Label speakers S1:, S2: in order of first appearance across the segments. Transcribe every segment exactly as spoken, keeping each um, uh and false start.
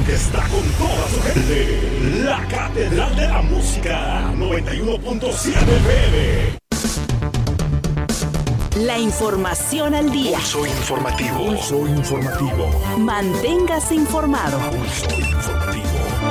S1: que está con toda su gente. La Catedral de la Música, noventa y uno punto siete F M.
S2: La información al día.
S1: Pulso informativo. Pulso informativo.
S2: Manténgase informado.
S1: Pulso informativo.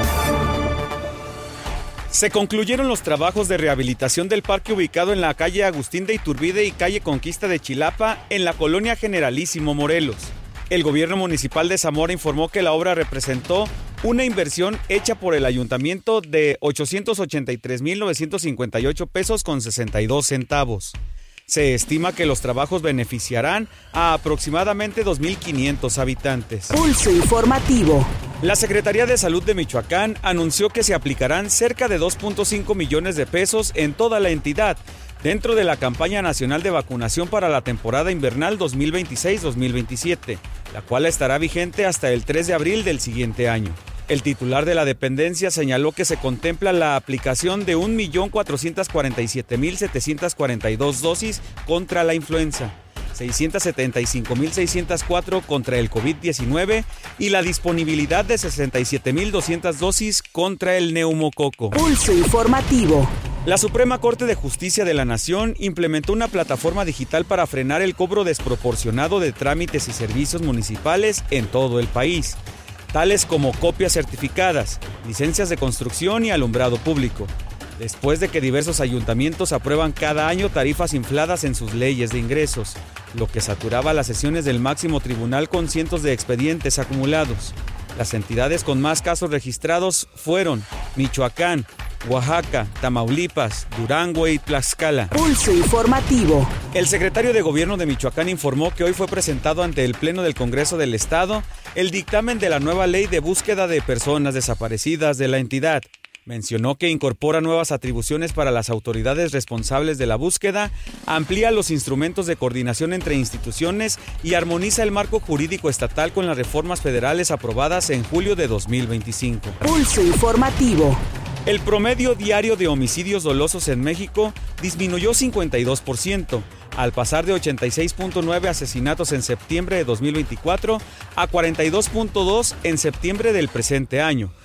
S3: Se concluyeron los trabajos de rehabilitación del parque ubicado en la calle Agustín de Iturbide y calle Conquista de Chilapa, en la colonia Generalísimo, Morelos. El gobierno municipal de Zamora informó que la obra representó una inversión hecha por el ayuntamiento de ochocientos ochenta y tres mil novecientos cincuenta y ocho pesos con sesenta y dos centavos. Se estima que los trabajos beneficiarán a aproximadamente dos mil quinientos habitantes.
S2: Pulso informativo.
S3: La Secretaría de Salud de Michoacán anunció que se aplicarán cerca de dos punto cinco millones de pesos en toda la entidad, dentro de la campaña nacional de vacunación para la temporada invernal dos mil veintiséis dos mil veintisiete, la cual estará vigente hasta el tres de abril del siguiente año. El titular de la dependencia señaló que se contempla la aplicación de un millón cuatrocientos cuarenta y siete mil setecientos cuarenta y dos dosis contra la influenza, seiscientos setenta y cinco mil seiscientos cuatro contra el COVID diecinueve y la disponibilidad de sesenta y siete mil doscientas dosis contra el neumococo.
S2: Pulso informativo.
S3: La Suprema Corte de Justicia de la Nación implementó una plataforma digital para frenar el cobro desproporcionado de trámites y servicios municipales en todo el país, tales como copias certificadas, licencias de construcción y alumbrado público, después de que diversos ayuntamientos aprueban cada año tarifas infladas en sus leyes de ingresos, lo que saturaba las sesiones del máximo tribunal con cientos de expedientes acumulados. Las entidades con más casos registrados fueron Michoacán, Oaxaca, Tamaulipas, Durango y Tlaxcala.
S2: Pulso informativo.
S3: El secretario de Gobierno de Michoacán informó que hoy fue presentado ante el Pleno del Congreso del Estado el dictamen de la nueva ley de búsqueda de personas desaparecidas de la entidad. Mencionó que incorpora nuevas atribuciones para las autoridades responsables de la búsqueda, amplía los instrumentos de coordinación entre instituciones y armoniza el marco jurídico estatal con las reformas federales aprobadas en julio de dos mil veinticinco.
S2: Pulso informativo.
S3: El promedio diario de homicidios dolosos en México disminuyó cincuenta y dos por ciento, al pasar de ochenta y seis punto nueve asesinatos en septiembre de dos mil veinticuatro a cuarenta y dos punto dos en septiembre del presente año,